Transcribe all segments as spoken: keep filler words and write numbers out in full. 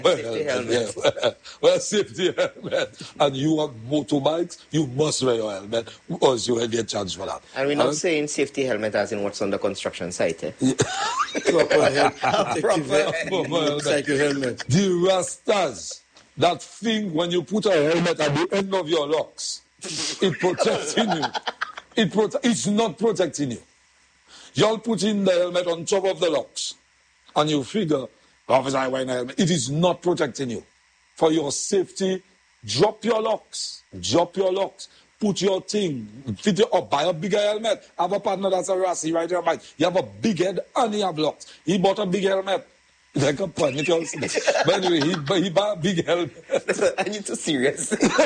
Safety helmet. Yeah. Well, safety helmet. And you have motorbikes, you must wear your helmet, or you will get charged for that. And we're not right? saying safety helmet as in what's on the construction site. Eh? Yeah. Proper helmet. Proper motorcycle helmet. The Rastas, that thing when you put a helmet at the end of your locks, it protecting you. It prote- it's not protecting you. Y'all put in the helmet on top of the locks, and you figure, officer, I wear a helmet. It is not protecting you. For your safety, drop your locks. Drop your locks. Put your thing. Fit it up. Buy a bigger helmet. Have a partner that's a Rasi right here, Mike. You have a big head and he have locks. He bought a big helmet. Like a pun, you can see. But anyway, he, he bought a big helmet. I need to serious.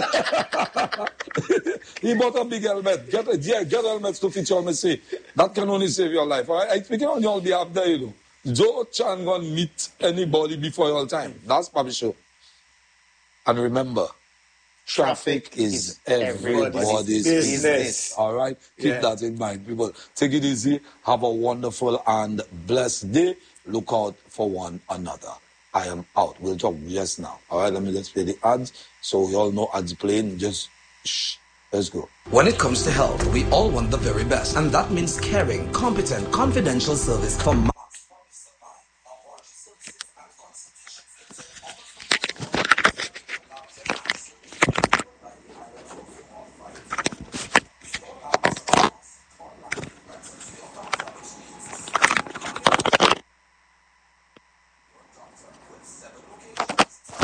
He bought a big helmet. Get a, yeah, get helmets to fit your message. That can only save your life. I, I speaking on your behalf there, you know. Joe Chan gonna meet anybody before your time. That's probably sure. And remember, traffic, traffic is, is everybody's, everybody's business. business. All right? Keep yeah. that in mind, people. Take it easy. Have a wonderful and blessed day. Look out for one another. I am out. We'll talk just now. All right, let me just play the ads. So we all know ads playing. Just shh. Let's go. When it comes to health, we all want the very best. And that means caring, competent, confidential service for